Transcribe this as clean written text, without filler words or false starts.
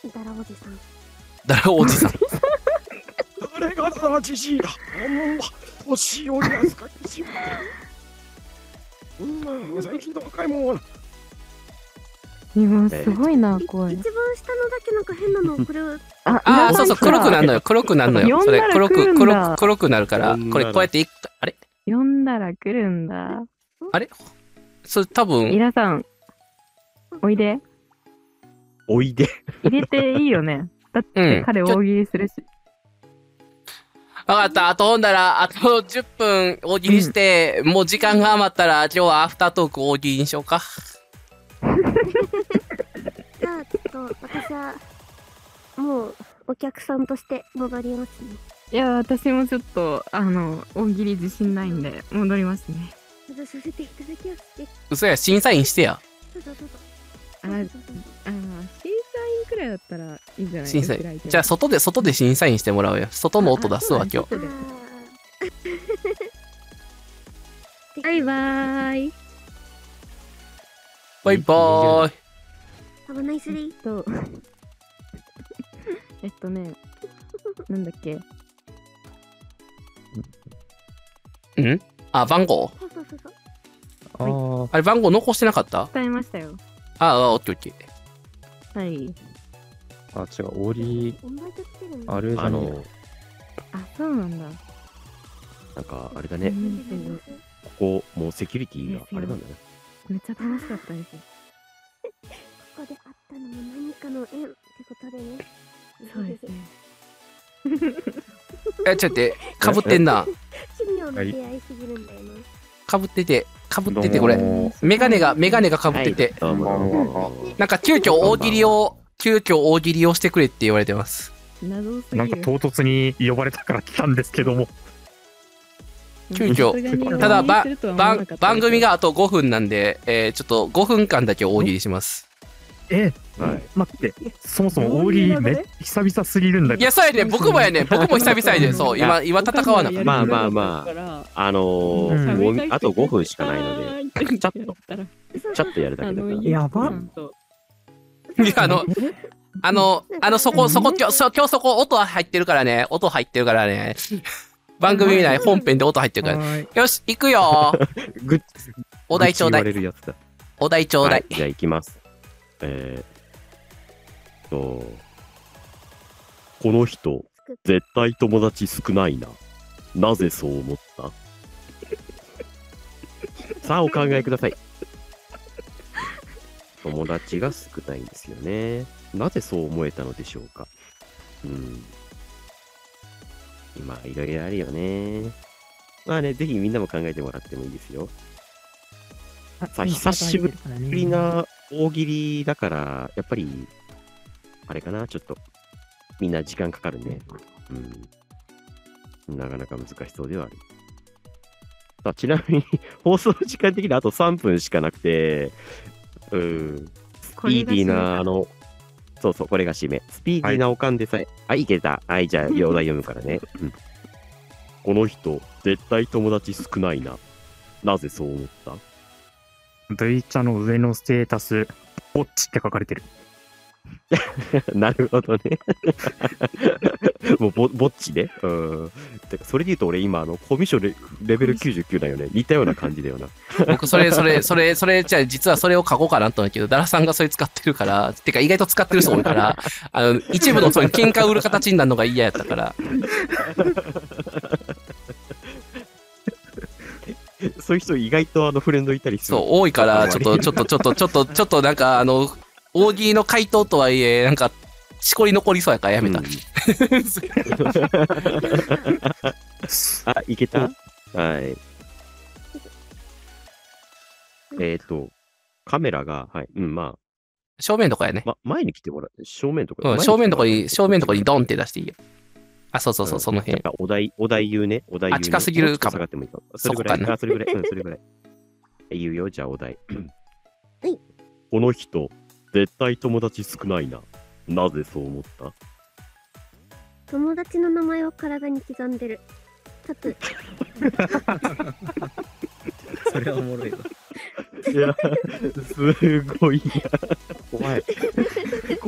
ダラおじさん。 だらおじさん。 誰がザジジイだ。年寄り扱いしよう。最近の若いもん。 今すごいな声。 一番下のだけなんか変なのこれを。 ああ、そうそう、黒くなるのよ。黒くなるのよ。それ黒くなるから、これこうやってあれ呼んだら来るんだ。 あれそれ多分。 皆さん、おいで。 おいで。 入れていいよね。だって彼大喜利するし。 わかった。あとほんだら、あと10分大喜利して、もう時間が余ったら、今日はアフタートーク大喜利にしようか。 じゃあちょっと私はもうお客さんとして戻りますね。 いや、私もちょっと、大喜利自信ないんで、戻りますね。 戻させていただきます。 嘘や、審査員してや。 どうぞ。 審査員くらいだったらいいんじゃない審査員。じゃあ、外で審査員してもらうよ。外の音出すわ、今日。 バイバーイ。 バイバーイ。 Have a nice day。 なんだっけ。 ん？あ、番号？ そう。 あれ、番号残してなかった？ 伝えましたよ。 オッケーオッケー。はい。 あ、違う、オリあるじゃねあ、そうなんだ。 なんか、あれだね。ここ、もうセキュリティがあれなんだね。 めっちゃ楽しかったです。 ここで会ったのも何かの縁ってことでね。 そうですね。 ちょっと待って、かぶってんな。 奇妙な出会いすぎるんだよな。 かぶってて、これ。メガネがかぶってて。なんか急遽大喜利をしてくれって言われてます。 なんか唐突に呼ばれたから来たんですけども。 急遽。ただ、番組があと5分なんで、ちょっと5分間だけ大喜利します。 待って、そもそも大喜利久々すぎるんだけど。 いや、そうやね、僕も久々やね。そう、今戦わなかった。 まあ、あと5分しかないので、ちゃっとやるだけだから。 やば。 いや、そこ、今日そこ音入ってるからね。番組内本編で音入ってるから。よし、行くよ。お題ちょうだい。お題ちょうだい。 じゃあ行きます。この人、絶対友達少ないな。なぜそう思った？さあ、お考えください。友達が少ないんですよね。なぜそう思えたのでしょうか。今、いろいろあるよね。まあね、ぜひみんなも考えてもらってもいいですよ。さあ、久しぶりな大喜利だから、やっぱり、あれかな、ちょっと、みんな時間かかるね。なかなか難しそうではある。さあ、ちなみに、放送時間的にあと3分しかなくて、スピーディーな、そうそう、これが締め。スピーディーなおかんでさえ、いけた。はい、じゃあ、お題読むからね。この人、絶対友達少ないな。なぜそう思った？ V 茶の上のステータス、ぼっちって書かれてる。 なるほどね。もうぼっちね。てかそれで言うと俺今コミュ障レベル99だよね。似たような感じだよな。 僕それじゃあ実はそれを書こうかなと思うけど、ダラさんがそれ使ってるから、てか意外と使ってる人多いから、一部のその喧嘩売る形になるのが嫌やったから。 そういう人意外とフレンドいたりする。 そう多いからちょっとなんか大喜利の回答とはいえなんかしこり残りそうやからやめた。 いけた？はい。カメラがまあ正面とかやね。 前に来てもらって正面とか。 正面とかにドンって出していいよ。そう、その辺。 お題言うね。 近すぎるかも。 それぐらい。それぐらい。言うよ、じゃあお題。この人、絶対友達少ないな。なぜそう思った？ 友達の名前を体に刻んでる。タトゥー。 それはおもろいわ。 いや、すごいな。怖い。